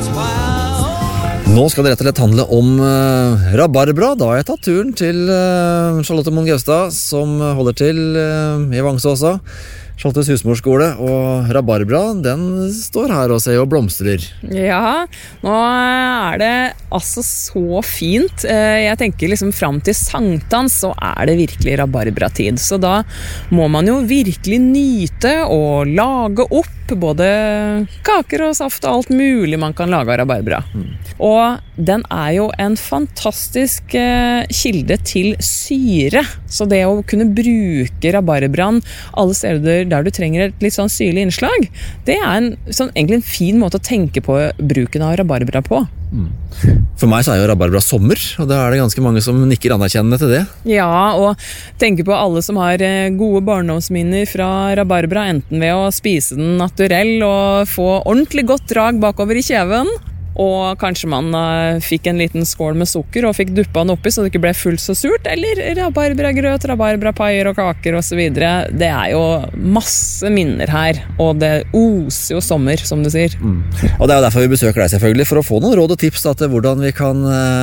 Nå skal det rett og slett handle om rabarbra. Da har jeg tatt turen til Charlotte Moen Gaustad, som holder til i Vangsåsa. Charlottes husmorskole, og rabarbra, den står her og ser og blomstrer. Ja, nå det altså så fint. Jeg tenker liksom frem til sankthans så det virkelig rabarbratid. Så da må man jo virkelig nyte og lage opp både kaker og saft og alt mulig man kan lage av rabarbra. Og den jo en fantastisk kilde til syre. Så det å kunne bruke rabarbran alle steder der du trenger et litt sånn syrlig innslag, det egentlig en fin måte å tenke på bruken av rabarbra på. For meg så jo rabarbra sommer, og da det ganske mange som nikker anerkjennende til det. Ja, og tenker på alle som har gode barndomsminner fra rabarbra, enten ved å spise den naturell og få ordentlig godt drag bakover i kjeven, og kanskje man fikk en liten skål med sukker og fikk duppa den oppi så det ikke ble fullt så surt, eller rabarbragrøt, rabarbrapaier og kaker og så videre. Det jo masse minner her, og det oser jo sommer, som du sier. Og det jo derfor vi besøker deg selvfølgelig, for å få noen råd og tips til hvordan vi kan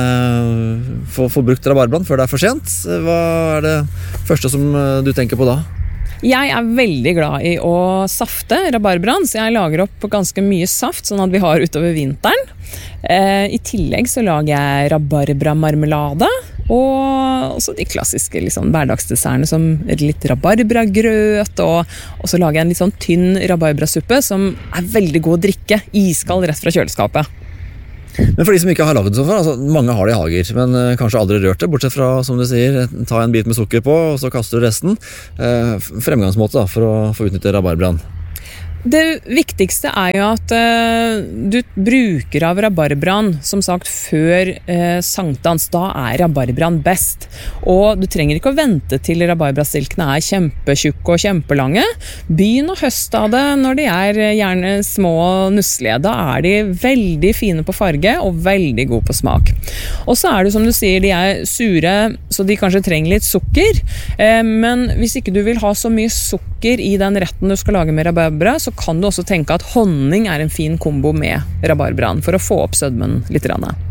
få brukt rabarbraen før det for sent. Hva det første som du tenker på da? Jeg veldig glad i å safte rabarbraen, så jeg lager opp ganske mye saft, sånn at vi har utover vinteren. I tillegg så lager jeg rabarbramarmelade, og også de klassiske liksom, hverdagsdessertene som litt rabarbragrøt, og så lager jeg en litt sånn tynn rabarbrasuppe som veldig god å drikke, iskald rett fra kjøleskapet. Men for de som ikke har laget det sånn før, altså, mange har det i hager, men kanskje aldri rørt det, bortsett fra, som du sier, ta en bit med sukker på, og så kaster du resten. Fremgangsmåte da, for å få utnytte rabarbraen. Det viktigste jo at du bruker av rabarbraen, som sagt, før sankthans. Da rabarbraen best. Og du trenger ikke å vente til rabarbrastilkene kjempetjukke og kjempelange. Begynn å høste av det når de gjerne små og nusselige. Da de veldig fine på farge og veldig gode på smak. Og så det som du sier, de sure, så de kanskje trenger litt sukker. Men hvis ikke du vil ha så mye sukker i den retten du skal lage med rabarbra, så kan du også tenke at honning en fin kombo med rabarbraen for å få opp sødmen litt.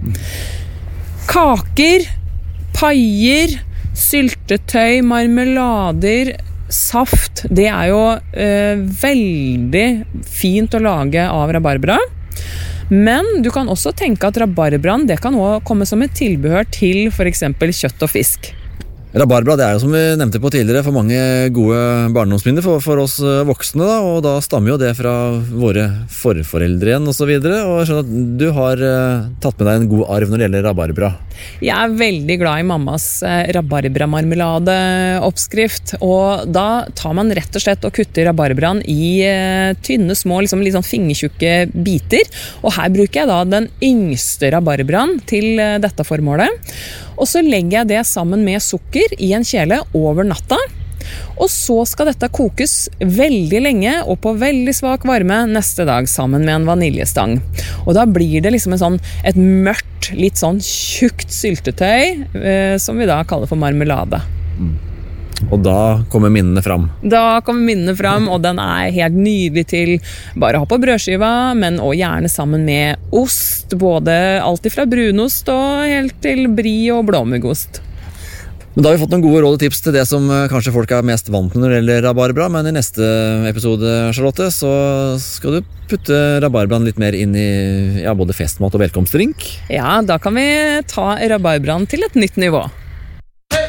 Kaker, paier, syltetøy, marmelader, saft, det jo veldig fint å lage av rabarbra. Men du kan også tenke at rabarbraen det kan også komme som et tilbehør til for eksempel kjøtt og fisk. Rabarbra det jo som vi nevnte på tidligere for mange gode barndomsminner for oss voksne da, og da stammer jo det fra våre forforeldre igjen og så videre, og jeg skjønner at du har tatt med deg en god arv når det gjelder rabarbra. Jeg veldig glad i mammas rabarbramarmelade-oppskrift, og da tar man rett og slett og kutter rabarbraen i tynne, små, liksom litt sånn fingertjukke biter, og her bruker jeg da den yngste rabarbraen til dette formålet, og så legger jeg det sammen med sukker i en kjele over natta, og så skal dette kokes veldig lenge og på veldig svak varme neste dag sammen med en vaniljestang. Og da blir det liksom et mørkt, litt sånn tjukt syltetøy, som vi da kaller for marmelade. Og da kommer minnene fram. Da kommer minnene fram, og den helt nydelig til bare å ha på brødskiva, men også gjerne sammen med ost, både alt fra brunost og helt til brie og blåmuggost. Men da har vi fått noen gode råd og tips til det som kanskje folk mest vant med når det gjelder rabarbra, men i neste episode, Charlotte, så skal du putte rabarbraen litt mer inn i både festmat og velkomstdrink. Ja, da kan vi ta rabarbraen til et nytt nivå.